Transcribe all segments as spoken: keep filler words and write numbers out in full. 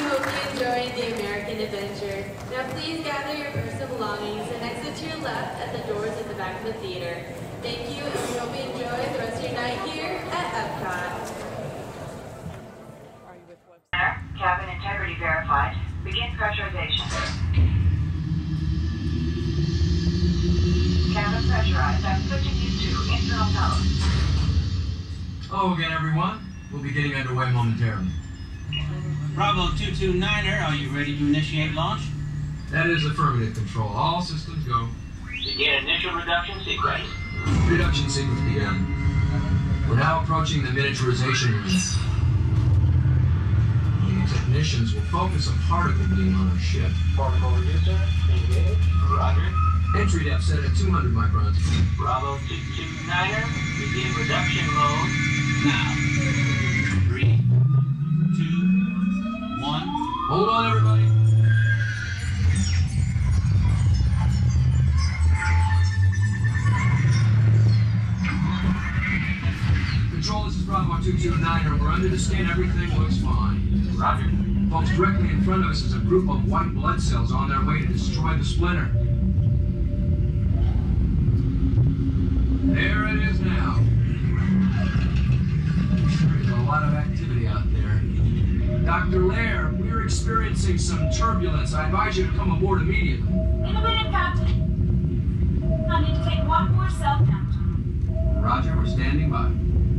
hope you enjoyed the American adventure. Now please gather your personal belongings and exit to your left at the doors at the back of the theater. Thank you, and we hope you enjoy the rest of your night here at Epcot. Cabin integrity verified. Begin pressurization. Cabin pressurized. I'm switching you to internal tone. Hello again, everyone. We'll be getting underway momentarily. Bravo two two niner, are you ready to initiate launch? That is affirmative, Control. All systems go. Begin initial reduction sequence. Reduction sequence begun. We're now approaching the miniaturization room. The technicians will focus a particle beam on our ship. Particle reducer, engage. Roger. Entry depth set at two hundred microns. Bravo two two niner, begin reduction mode. Now. Three, two, one. Hold on, everybody. Control, this is Bravo two two niner. We're under the scan. Everything looks fine. Roger. Folks, directly in front of us is a group of white blood cells on their way to destroy the splinter. There it is now. There's a lot of activity out there. Doctor Lair, we're experiencing some turbulence. I advise you to come aboard immediately. In a minute, Captain. I need to take one more cell count. Roger, we're standing by.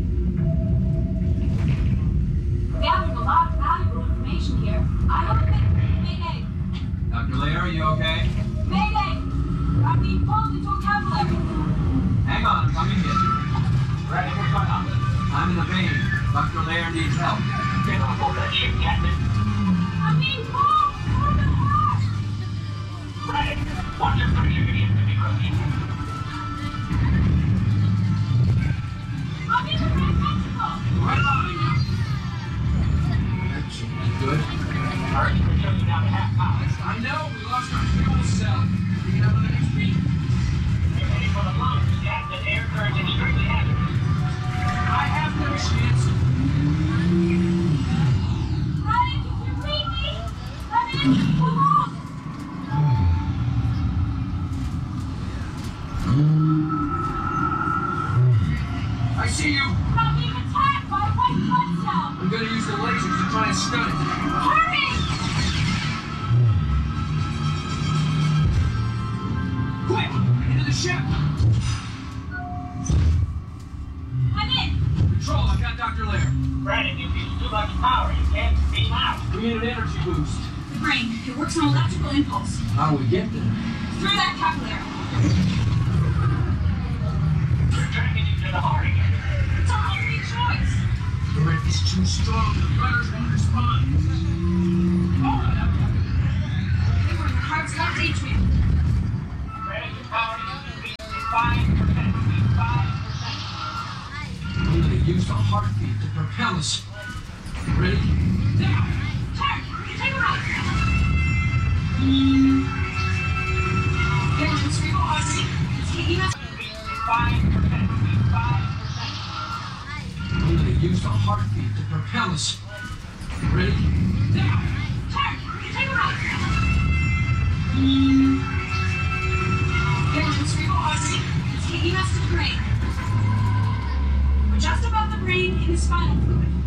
Gathering a lot of valuable information here. I have a bit. Mayday. Doctor Lair, are you okay? Mayday. I'm being pulled into a capillary. Hang on, I'm coming in. Ready, what's going on? I'm in the vein. Doctor Lair needs help. Get on board that ship, Captain. I'm being pulled toward the crash. Ready. Watch your pressure, your ship to be crushed. I'm in the red ventricle. Right behind you. That should be good. Alright, we're shutting down to half power. I know, we lost our fuel cell. We can have another speed. Get ready for the launch, Captain. Air current's extremely hazardous. I have no chance. Ryan, can you read me? I'm in. Come on. I see you. I'm being attacked by a white blood cell. I'm gonna use the lasers to try and stun it. Hurry! Quick! Into the ship! I'm in. Control, I've got Doctor Lair. Brandon, you've used too much power. You can't beam out. We need an energy boost. The brain. It works on electrical impulse. How do we get there? Through that capillary. You're tracking into the heart again. It's our only choice. The rate is too strong. The runners won't respond. Oh, They were in the heart's left atrium. Brandon, your power is five percent. five percent. I'm gonna use the heartbeat to propel us. Ready? Now! Turn. Take a right. Get into the cerebral artery. It's taking us. five percent. five percent. I'm gonna use the heartbeat to propel us. Ready? Now! Turn. Take a right. Get into the cerebral artery. It's taking us to the brain. We're just above the brain in the spinal fluid.